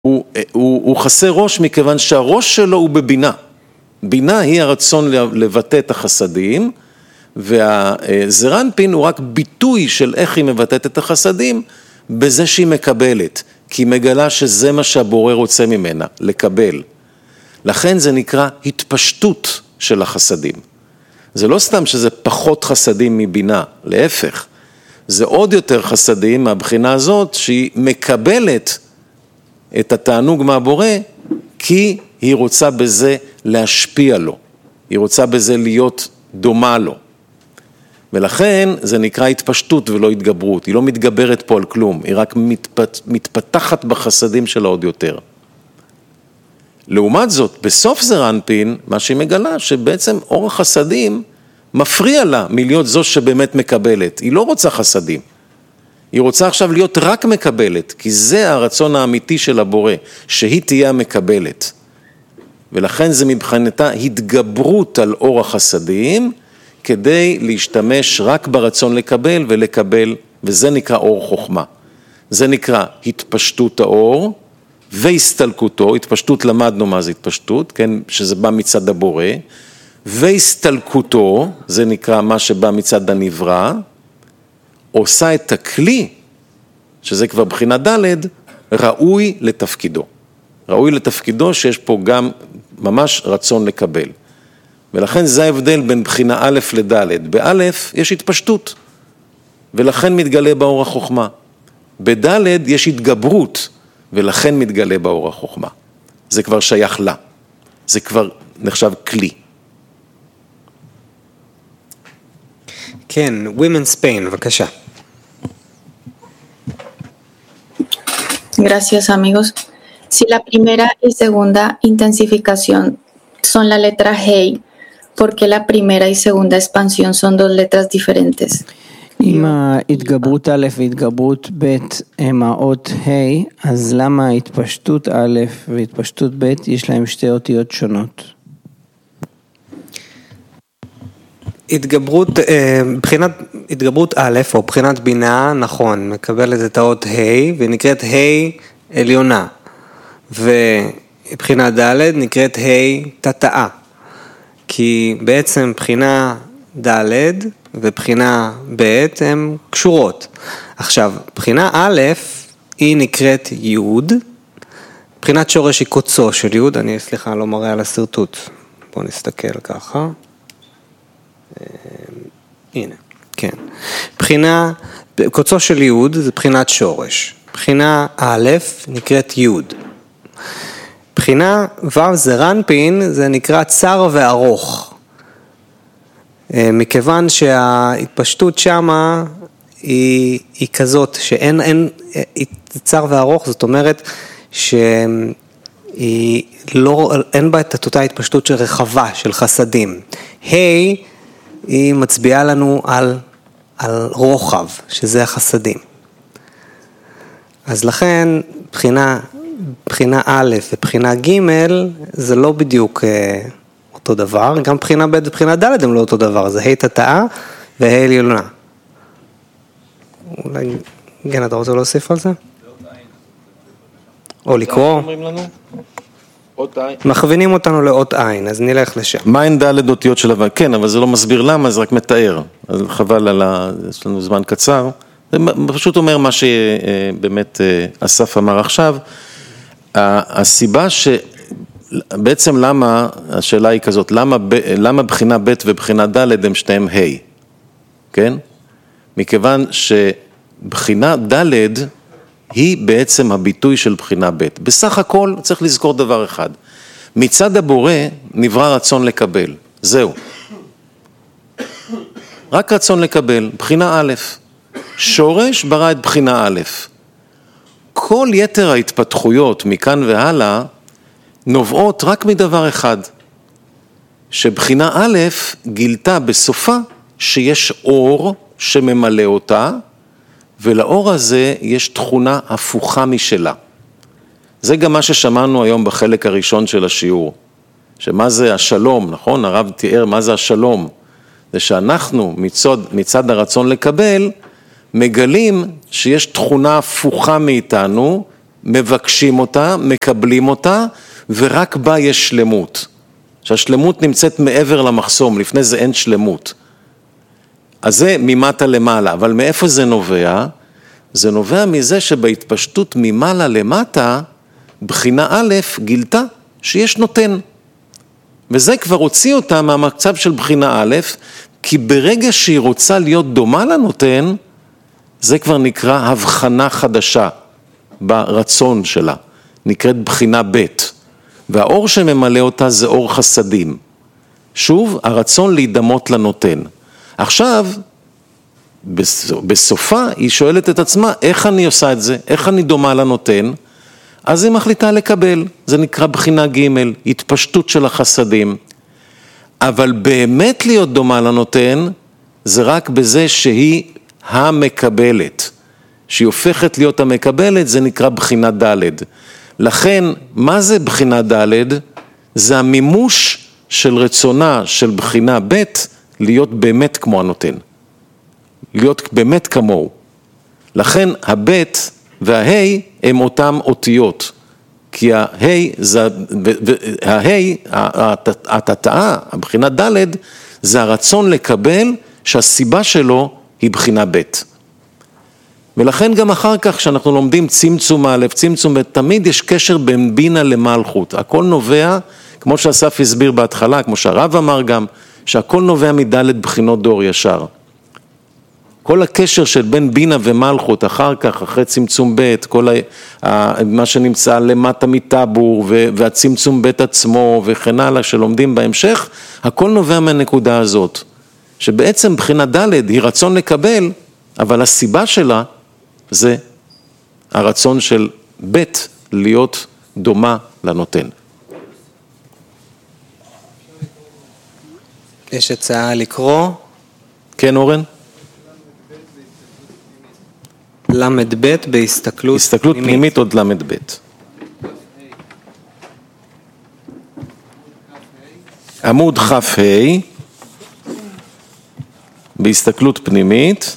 הוא חסר ראש מכיוון שהראש שלו הוא בבינה. בינה היא הרצון לבטא את החסדים, והזרנפין הוא רק ביטוי של איך היא מבטאת את החסדים, בזה שהיא מקבלת, כי היא מגלה שזה מה שהבורא רוצה ממנה, לקבל. לכן זה נקרא התפשטות של החסדים. זה לא סתם שזה פחות חסדים מבינה, להפך. זה עוד יותר חסדים מהבחינה הזאת שהיא מקבלת את התענוג מהבורא, כי היא רוצה בזה להשפיע לו. היא רוצה בזה להיות דומה לו. ולכן זה נקרא התפשטות ולא התגברות. היא לא מתגברת פה על כלום, היא רק מתפתחת בחסדים שלה עוד יותר. לעומת זאת, בסוף זרנפין, מה שהיא מגלה, שבעצם אור החסדים מפריע לה מלהיות זו שבאמת מקבלת. היא לא רוצה חסדים. היא רוצה עכשיו להיות רק מקבלת, כי זה הרצון האמיתי של הבורא, שהיא תהיה המקבלת. ולכן זה מבחינתה התגברות על אור החסדים, כדי להשתמש רק ברצון לקבל ולקבל, וזה נקרא אור חוכמה. זה נקרא התפשטות האור והסתלקותו, התפשטות למדנו מה זה התפשטות, כן? שזה בא מצד הבורא, והסתלקותו, זה נקרא מה שבא מצד הנברא, עושה את הכלי, שזה כבר בחינה ד', ראוי לתפקידו. ראוי לתפקידו שיש פה גם ממש רצון לקבל. ולכן זה ההבדל בין בחינה א' לד'. באלף יש התפשטות, ולכן מתגלה באור החוכמה. בד' יש התגברות, ולכן מתגלה באור החוכמה. זה כבר שייך לה. זה כבר נחשב כלי. כן, Women Spain, בבקשה. Gracias, amigos. Si la primera y segunda intensificación son la letra Hey, ¿por qué la primera y segunda expansión son dos letras diferentes? אם ההתגברות א' והתגברות ב' הם האות ה', אז למה התפשטות א' והתפשטות ב' יש להם שתי אותיות שונות? התגברות א' או בחינת בינה, נכון, מקבלת את האות ה' ונקראת ה' עליונה, ובחינה ד' נקראת ה' תתאה, כי בעצם בחינה ד' ובחינה ב' הן קשורות. עכשיו, בחינה א' היא נקראת י', בחינת שורש היא קוצו של י', אני סליחה לא מראה על הסרטוט, בואו נסתכל ככה, הנה, כן. בחינה, קוצו של י' זה בחינת שורש, בחינה א' נקראת י', בחינה ו' זרנפין זה נקרא צר וארוך, מכיוון שההתפשטות שמה היא כזאת שאין צר וארוך, זאת אומרת שאין בה את אותה התפשטות של רחבה, של חסדים. היא מצביעה לנו על רוחב, שזה החסדים. אז לכן בחינה א' ובחינה ג' זה לא בדיוק אותו דבר, גם בחינה ב' ובחינה ד' הם לא אותו דבר, זה ה' תתאה וה' עליונה. אולי, כן, אתה רוצה להוסיף על זה? או לקרוא? מכווינים אותנו לאות עין, אז נלך לשם. מה אין ד' אותיות של אבל? כן, אבל זה לא מסביר למה, זה רק מתאר. אז חבל יש לנו זמן קצר. זה פשוט אומר מה שבאמת אסף אמר עכשיו. הסיבה בעצם למה, השאלה היא כזאת, למה בחינה ב' ובחינה ד' הם שתיהם ה', כן? מכיוון שבחינה ד' היא בעצם הביטוי של בחינה ב'. בסך הכל צריך לזכור דבר אחד, מצד הבורא נברא רצון לקבל, זהו. רק רצון לקבל, בחינה א', שורש ברא את בחינה א'. כל יתר ההתפתחויות מכאן והלאה, נובעות רק מדבר אחד, שבחינה א' גילתה בסופה שיש אור שממלא אותה, ולאור הזה יש תכונה הפוכה משלה. זה גם מה ששמענו היום בחלק הראשון של השיעור, שמה זה השלום, נכון? הרב תיאר מה זה השלום, זה שאנחנו מצד הרצון לקבל, מגלים שיש תכונה הפוכה מאיתנו, מבקשים אותה, מקבלים אותה, ורק בה יש שלמות. שהשלמות נמצאת מעבר למחסום, לפני זה אין שלמות. אז זה ממטה למעלה, אבל מאיפה זה נובע? זה נובע מזה שבהתפשטות ממעלה למטה, בחינה א' גילתה שיש נותן. וזה כבר הוציא אותה מהמצב של בחינה א', כי ברגע שהיא רוצה להיות דומה לנותן, זה כבר נקרא הבחנה חדשה ברצון שלה, נקראת בחינה ב', והאור שממלא אותה זה אור חסדים. שוב, הרצון להידמות לנותן. עכשיו, בסופה היא שואלת את עצמה, איך אני עושה את זה? איך אני דומה לנותן? אז היא מחליטה לקבל, זה נקרא בחינה ג', התפשטות של החסדים. אבל באמת להיות דומה לנותן, זה רק בזה שהיא המקבלת. שהיא הופכת להיות המקבלת, זה נקרא בחינה ד'. לכן, מה זה בחינה ד'? זה המימוש של רצונה של בחינה ב' להיות באמת כמו הנותן. להיות באמת כמוהו. לכן הבית וההי הם אותם אותיות. כי ההי, התתאה, הבחינה ד' זה הרצון לקבל שהסיבה שלו היא בחינה ב'. ולכן גם אחר כך שאנחנו לומדים צמצום א', צמצום ב', תמיד יש קשר בין בינה למלכות. הכל נובע, כמו שאסף הסביר בהתחלה, כמו שהרב אמר גם, שהכל נובע מד' בחינות דור ישר. כל הקשר של בין בינה ומלכות, אחר כך, אחרי צמצום ב', כל מה שנמצא למטה מטבור, והצמצום ב' עצמו, וכן הלאה, שלומדים בהמשך, הכל נובע מהנקודה הזאת. שבעצם בחינה ד' היא רצון לקבל, אבל הסיבה שלה זה הרצון של ב' להיות דומה לנותן. יש הצעה לקרוא. כן, אורן? למד ב' בהסתכלות הסתכלות פנימית עוד למד ב'. עמוד כ"ה בהסתכלות פנימית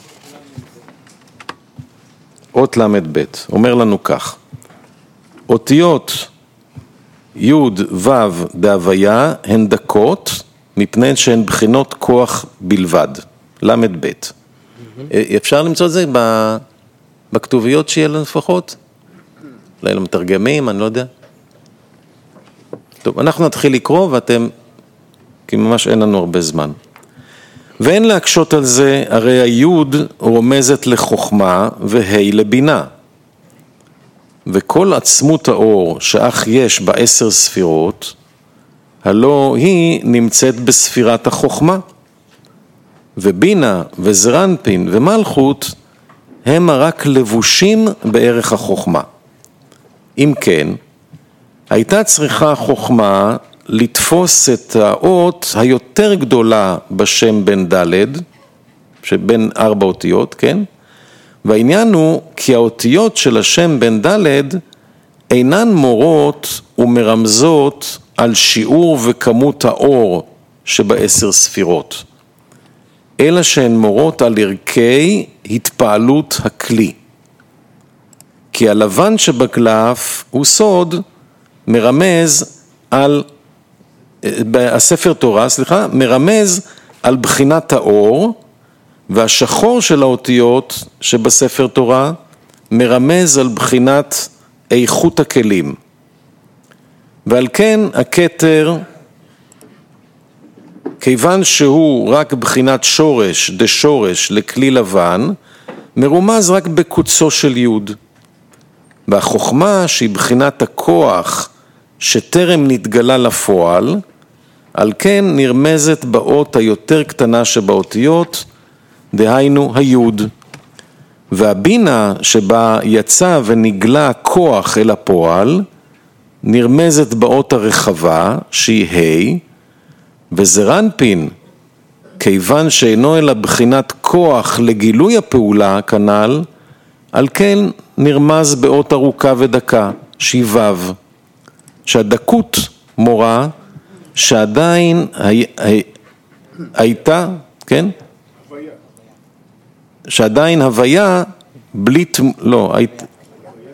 אות למד ב'. אומר לנו כך: אותיות י' ו' בהוויה הן דקות מפני שהן בחינות כוח בלבד. למד ב'. אפשר למצוא את זה בכתוביות שיהיה לנו לפחות? אולי למתרגמים, אני לא יודע. טוב, אנחנו נתחיל לקרוא ואתם, כי ממש אין לנו הרבה זמן. ואין להקשות על זה, הרי היוד רומזת לחוכמה והי לבינה. וכל עצמות האור שאך יש ב10 ספירות, הלא היא נמצאת בספירת החוכמה. ובינה וזרנפין ומלכות הם רק לבושים בערך החוכמה. אם כן, הייתה צריכה החוכמה לתפוס את האות היותר גדולה בשם בן ד', שבין 4 אותיות, כן? והעניין הוא כי האותיות של השם בן ד' אינן מורות ומרמזות על שיעור וכמות האור שב10 ספירות, אלא שהן מורות על ערכי התפעלות הכלי. כי הלבן שבקלף הוא סוד מרמז על, הספר תורה, מרמז על בחינת האור, והשחור של האותיות שבספר תורה מרמז על בחינת איכות הכלים. ועל כן הכתר, כיוון שהוא רק בחינת שורש, דשורש לכלי לבן, מרומז רק בקוצו של יוד. והחוכמה שהיא בחינת הכוח שטרם נתגלה לפועל, על כן נרמזת באות היותר קטנה שבאותיות, דהיינו היוד. והבינה שבה יצא ונגלה כוח אל הפועל, נרמזת באות הרחבה שהיא ה', וזרנפין, כיוון שאינו אלא בחינת כוח לגילוי הפעולה כנ"ל, על כן נרמז באות ארוכה ודקה, שהיא ו', שהדקות מורה שעדיין הייתה, כן? שעדיין הוויה בלי, לא,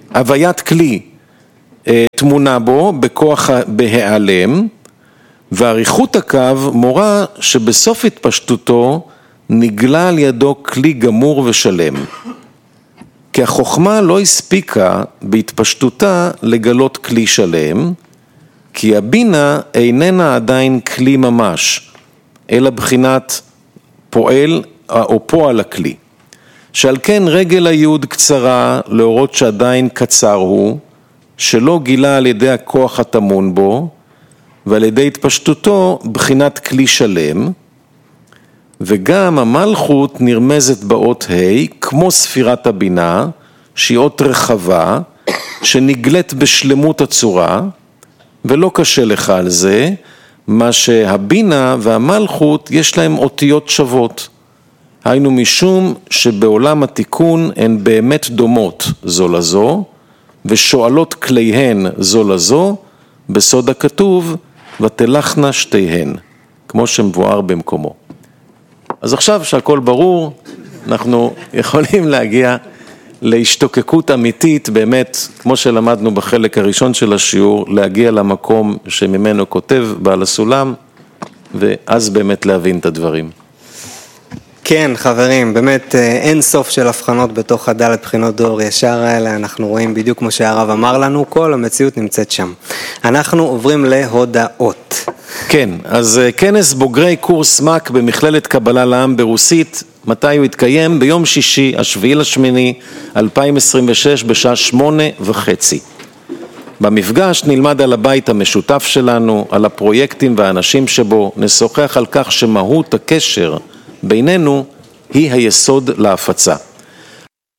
הוויית כלי תמונה בו בכוח בהיעלם, ואריכות הקו מורה שבסוף התפשטותו נגלה על ידו כלי גמור ושלם. כי החוכמה לא הספיקה בהתפשטותה לגלות כלי שלם, כי הבינה איננה עדיין כלי ממש, אלא בחינת פועל או פועל הכלי. שעל כן רגל היוד קצרה להורות שעדיין קצר הוא, שלא גילה על ידי הכוח התמון בו, ועל ידי התפשטותו בחינת כלי שלם, וגם המלכות נרמזת באות ה' כמו ספירת הבינה, שהיא אות רחבה, שנגלית בשלמות הצורה, ולא קשה לך על זה, מה שהבינה והמלכות יש להם אותיות שוות. היינו משום שבעולם התיקון הן באמת דומות זו לזו, ושואלות כליהן זו לזו, בסוד הכתוב, ותלכנה שתיהן, כמו שמבואר במקומו. אז עכשיו שהכל ברור, אנחנו יכולים להגיע להשתוקקות אמיתית, באמת, כמו שלמדנו בחלק הראשון של השיעור, להגיע למקום שממנו כותב בעל הסולם, ואז באמת להבין את הדברים. כן, חברים, באמת אין סוף של הבחנות בתוך הדלת בחינות דור ישר האלה, אנחנו רואים בדיוק כמו שהרב אמר לנו, כל המציאות נמצאת שם. אנחנו עוברים להודעות. כן, אז כנס בוגרי קורס מק במכללת קבלה לעם ברוסית, מתי הוא התקיים? ביום שישי, 7/8/2026, בשעה 8:30. במפגש נלמד על הבית המשותף שלנו, על הפרויקטים והאנשים שבו, נשוחח על כך שמהות הקשר בינינו היא היסוד להפצה.